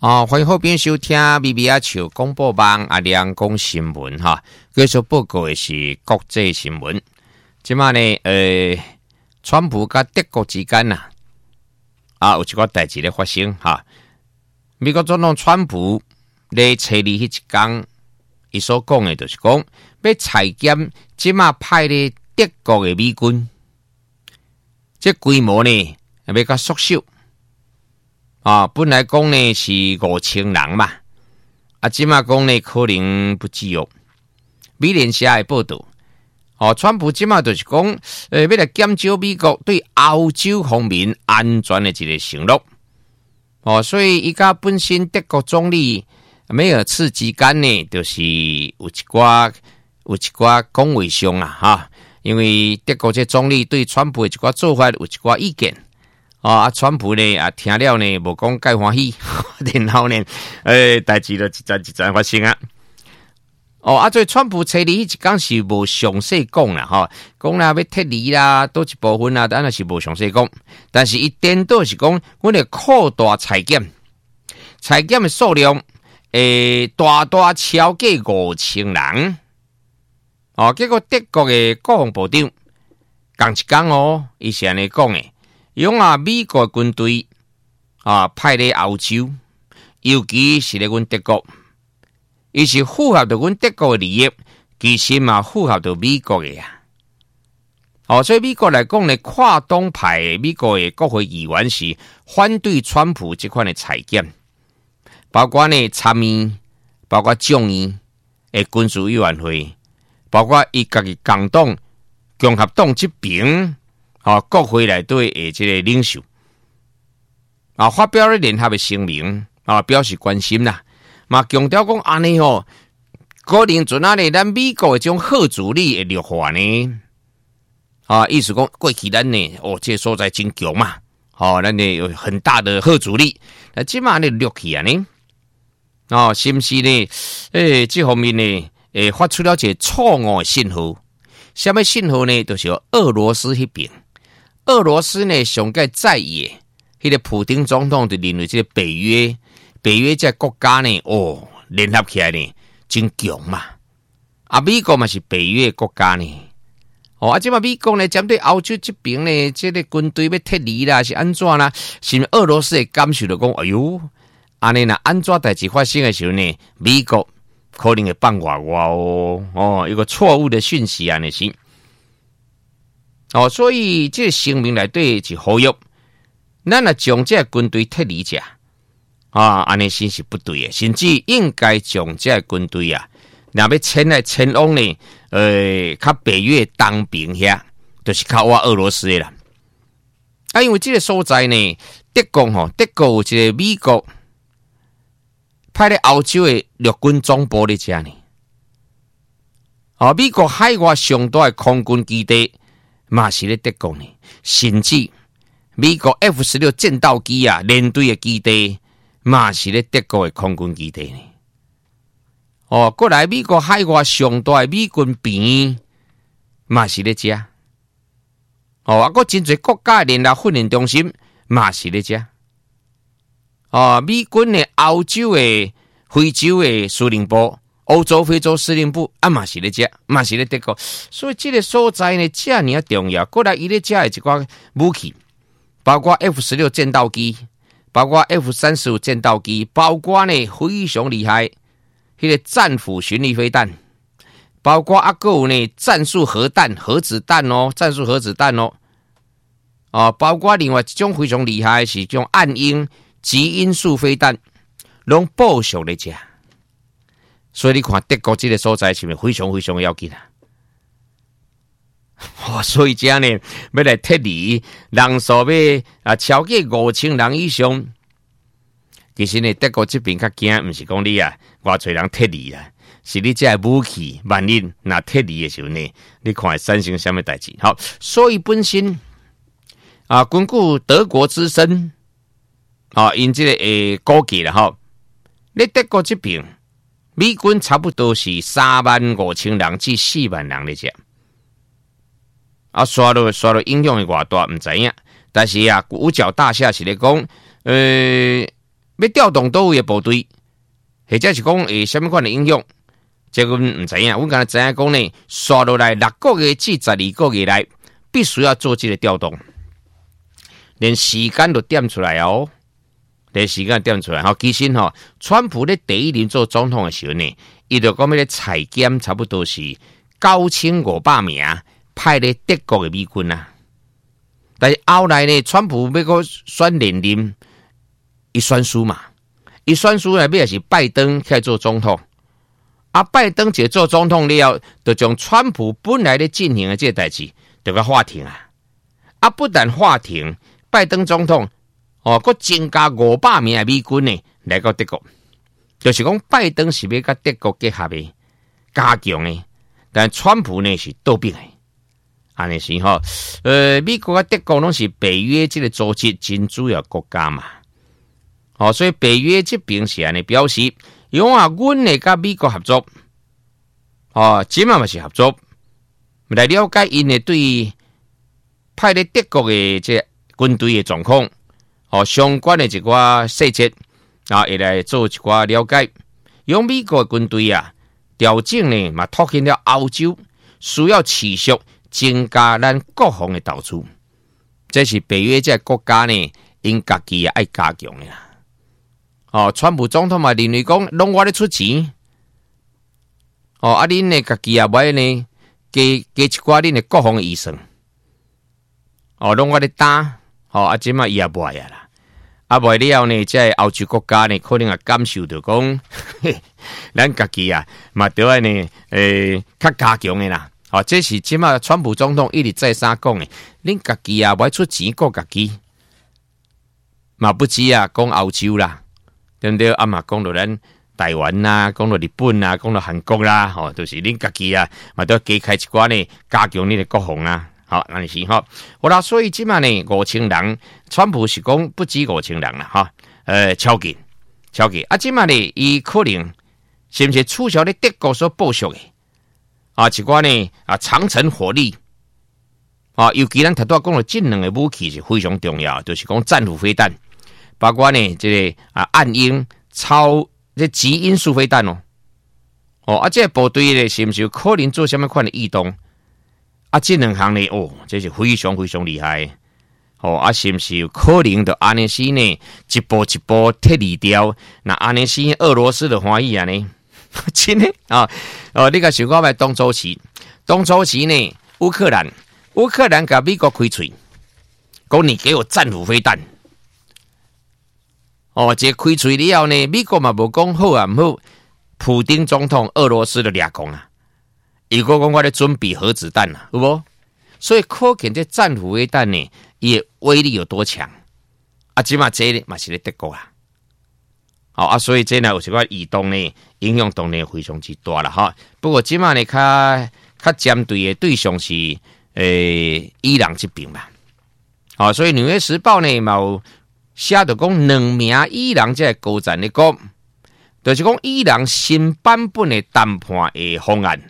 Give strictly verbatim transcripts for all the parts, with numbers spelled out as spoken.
哦，欢迎后边收听 B B 阿球广播网阿亮讲新闻哈。继续报告的是国际新闻。即马呢，呃，川普甲德国之间呐，啊，有一个代志咧发生哈。美国总统川普咧初二迄一天，伊所讲的就是讲要裁减即马派咧德国的美军，这规模呢要甲缩小。啊，本来讲呢是五千人嘛，啊，即马讲呢可能不止哦。美联社的报道，哦，川普即马就是讲，呃，要来减少美国对欧洲方面安全的一个承诺。哦，所以伊甲本身德国总理梅尔茨之间呢，就是有一寡有一寡讲话上啊，哈，因为德国这总理对川普的一寡做法有一寡意见。啊，川普呢啊，听了呢无讲介欢喜，然后呢，诶，代志就一阵一阵发生啊。哦，啊，所以川普初二迄一天是无详细讲啦，吼，讲啦要撤离啦，多一部分啦，当然是无详细讲。但是伊颠倒是讲，阮的扩大裁减，裁减的数量，诶，大大超过五千人。哦，结果德国的国防部长讲一讲哦，伊是安尼讲诶。用啊，美国军队啊派咧欧洲，尤其是咧阮德国，伊是符合着阮德国的利益，其实嘛符合着美国的呀。哦，所以美国来讲呢，跨党派美国的国会议员是反对川普这款的裁减，包括呢参议，包括众议的军事委员会，包括伊家己共党、共和党这边。啊，国会内底的这个领袖啊，发表了联合的声明啊，表示关心啦。嘛，强调讲安尼吼，可能阵啊咧，咱美国的这种贺主力的绿化呢，啊，意思讲过去咱呢，哦，这所在真强嘛，哦，咱呢有很大的贺主力，那即马呢绿起啊呢，哦，是不是呢？诶，这方面呢，诶，发出了一个错误的信号。什么信号呢？就是俄罗斯那边。俄罗斯呢，上届在野，迄个普丁总统就认为这个北约，北约这国家呢，哦，联合起来呢，真强嘛。啊，美国嘛是北约国家呢，哦，啊，即嘛美国呢，针对欧洲这边呢，这个军队要撤离啦，是安怎啦？是俄罗斯的感受就讲，哎呦，安尼呐，安怎代志发生的时候呢，美国可能会放话我哦，哦，一个错误的讯息啊，那是。哦，所以这个声明内底是呼吁，咱若将这军队撤离者啊，安尼先是不对的，甚至应该将这军队啊，若要迁来迁往呢，呃，较北约东边遐，就是靠我俄罗斯的啦。啊，因为这个所在呢，德国吼，德国有一个美国派咧欧洲的陆军总部咧遮呢，啊，美国海外上大的空军基地。嘛是咧德国呢，甚至美国 F 十六 战斗机啊，连队的基地嘛是咧德国的空军基地呢。哦，过来美国海外上大的美军边嘛是咧遮。哦，啊，个真侪国家的联合训练中心嘛是咧遮。哦，美军的欧洲的、非洲的司令部。欧洲、非洲司令部啊，嘛是咧遮，嘛是咧德国，所以这个所在呢，遮尔重要。过来伊咧遮的一寡武器，包括 F 十六 战斗机，包括 F 三十五 战斗机，包括呢非常厉害，迄个战斧巡弋飞弹，包括啊个有呢战术核弹、核子弹哦，战术核子弹哦，哦，包括另外一种非常厉害是种暗音极音速飞弹，拢部署咧遮。所以你看德国这个所在是咪非常非常要紧啊？哦，所以这呢要来撤离，人数要啊超过五千人以上。其实呢，德国这边较惊，不是讲你啊偌侪人撤离啦，是你这武器万一若撤离的时候呢，你看会产生什么代志？好，所以本身啊，根据德国之声啊，因这个诶估计啦，吼，你德国这边。美军差不多是三万五千人至四万人咧，只啊，刷落刷落影响的偌大唔知影，但是啊，五角大厦是咧讲，呃， 要调动倒位的部队，或者是讲诶什么款的影响，这阮唔知影。阮敢若知影讲呢，刷落来六个月至十二个月来，必须要做这个调动，连时间都点出来哦。连时间点出来，吼，其实吼，川普咧第一年做总统的时候呢，伊就讲要咧裁减差不多是九千五百名派咧德国的美军啊。但是后来呢，川普要个选连任，伊选输嘛，伊选输来尾是拜登开做总统，啊，拜登一做总统了，就将川普本来咧进行的这个代志，就个法庭啊，啊，不但法庭，拜登总统。哦，佮增加五百名的美军呢，来到德国，就是讲拜登是要甲德国结合的，加强的，但川普呢是倒逼的，安尼是吼，呃，美国甲德国拢是北约这个组织真主要国家嘛，哦，所以北约这边是安尼表示，用啊，阮会甲美国合作，哦，即嘛嘛是合作，来了解因的对派咧德国的这军队的状况。哦，相关的一寡细节啊，会来做一寡了解。用美国的军队啊，调整呢嘛，拓展了欧洲，需要持续增加咱国防的投资。这是北约这国家呢，因家己爱加强的啦。哦，川普总统嘛认为讲，拢我咧出钱。哦，啊，恁呢家己也买呢，加加一寡恁的国防预算。哦，拢我咧打。哦，啊，即嘛伊也不爱啊啦。啊，袂了呢，即欧洲国家呢，可能也感受到讲，咱家己啊，嘛对爱呢，诶，较加强的啦。哦，这是即马川普总统一直再三讲的，恁家己啊，袂出钱顾家己，嘛不止啊，讲欧洲啦，对不对？啊嘛，讲到咱台湾啦，讲到日本啦，讲到韩国啦，哦，都、就是恁家己啊，嘛都要加开一寡呢，加强你的国防啦。好，安尼是哈，好啦，所以即马呢，五千人，川普是讲不止五千人啦，哈，呃，超过，超过，啊，即马呢，伊可能是不是取消咧德国所部署的啊？一寡呢啊，长程火力啊，尤其咱头拄讲到这两个武器是非常重要，就是讲战斧飞弹，包括呢这个啊暗鹰、超这极音速飞弹哦，哦，啊，这个部队呢是不是有可能做什么款的异动？啊，这两项呢，哦，这是非常非常厉害，哦，啊，是不是有可能的安尼斯呢？一步一步脱离掉，那安尼斯俄罗斯的欢喜啊呢？真的啊，哦，你个想讲咪当初时，当初时呢，乌克兰，乌克兰甲美国开嘴，讲你给我战斧飞弹，哦，这开嘴了后呢，美国嘛无讲好啊，唔好，普丁总统俄罗斯的俩讲啊。伊个讲我咧准备核子弹啦，有无？所以可见这战斧飞弹呢，伊的威力有多强？啊，即嘛这呢嘛是咧德国啦。好啊，所以这呢有一个移动呢，影响当然非常之大啦哈。不过即嘛呢，较较针对的对象是诶、呃、伊朗这边嘛。好、哦，所以《纽约时报》呢嘛有写到讲两名伊朗这高层咧讲，就是讲伊朗新版本的谈判的方案。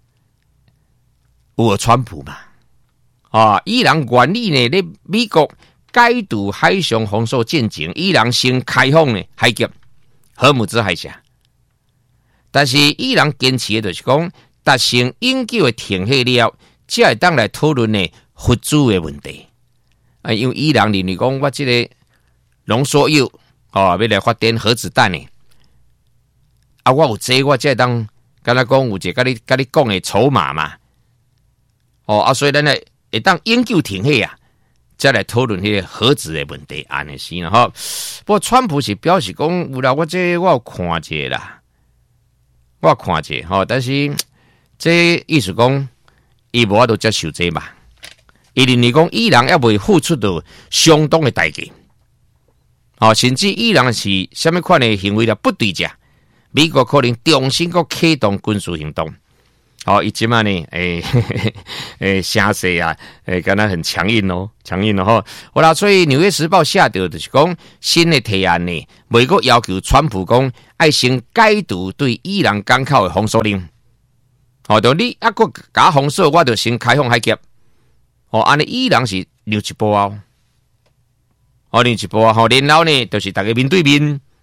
有川普嘛？啊，伊朗原理呢？咧美国解读海上封锁进程，伊朗先开放呢海峡荷姆兹海峡，但是伊朗坚持的就是讲，达成永久的停火了，才会当来讨论呢核主的问题。啊，因为伊朗认为讲，我这个浓缩铀哦，要来发展核子弹呢，啊，我有这我才会当，刚才讲有一个跟你跟你讲的筹码嘛。哦啊，所以咱呢会当永久停火啊，再来讨论迄个核子的问题，安尼是啦哈。不过川普是表示讲，有啦，我这我有看者啦，我有看者吼，但是这意思讲，伊无法度接受这嘛，伊认为讲伊朗要未付出到相当的代价，哦，甚至伊朗是什么款的行为了不对价，美国可能重新个启动军事行动。好，以及嘛呢，诶、欸，诶，声势啊，诶、欸，敢若很强硬哦，强硬哦吼。好啦，所以《纽约时报》写到就是讲，新的提案呢，美国要求川普讲，爱先解除对伊朗港口的封锁令。好、哦，就你啊个假封锁，我就先开放海峡。哦，安尼伊朗是溜一步啊，哦，溜一步啊，吼，然后呢，就是大家面对面，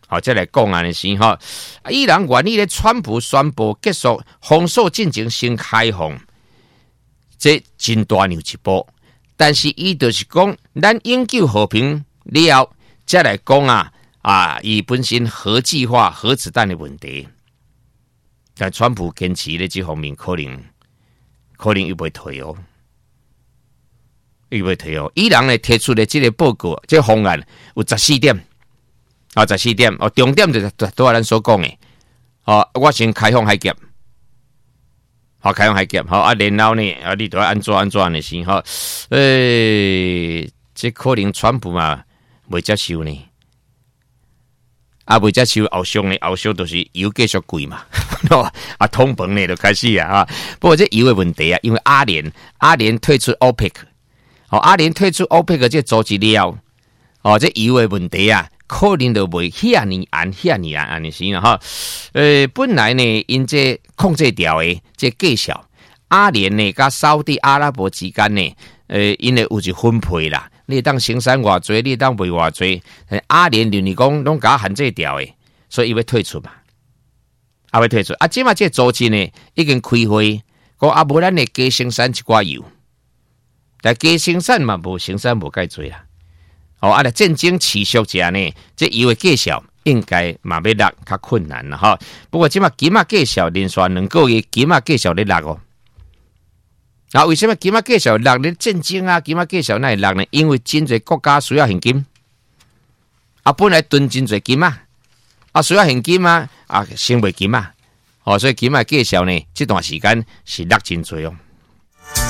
好，再来讲安尼先哈。伊朗愿意咧，川普宣布结束封锁进行新开放，这真大牛一步。但是伊就是讲，咱永久和平了后，再来讲啊啊，伊本身核计划、核子弹的问题。但川普坚持咧，这方面可能可能伊袂退哦，伊袂退哦。伊朗咧提出的这个报告，这个方案有十四点。啊，十四点哦，重点就是都係咱所講嘅。哦，我先開放海峽，好開放海峽，好啊，然後呢，啊，你都要安怎安怎的先，好，誒，這可能川普嘛未接受呢，啊，未接受後續呢，後續就是油繼續貴嘛，啊，通膨呢就開始啊，啊，不過這油的問題啊，因為阿聯阿聯退出 OPEC， 哦，阿聯退出 OPEC 這組織了，哦，這油的問題啊。可能就袂遐尼安遐尼安安尼先啦哈，呃，本來呢，因這控制掉的這計數，阿聯呢甲沙特阿拉伯之間呢，呃，因為有一分配啦，你當生產偌濟，你當賣偌濟，阿聯認為講攏甲限制掉的，所以伊要退出嘛，啊要退出，啊，即嘛這組織呢已經開會，講啊無咱呢加生產一寡油，但加生產嘛無生產無介濟啦。哦，啊！戰爭持續者呢，這油的計數應該嘛要落較困難啦，哈。不過即馬金仔計數連續兩個月，金仔計數咧落哦。啊，為什麼金仔計數落咧戰爭啊？金仔計數那會落呢？因為真濟國家需要現金，啊，本來囤真濟金啊，啊，需要現金啊，啊，成袂金啊，哦，所以金仔計數呢，這段時間是落真濟哦。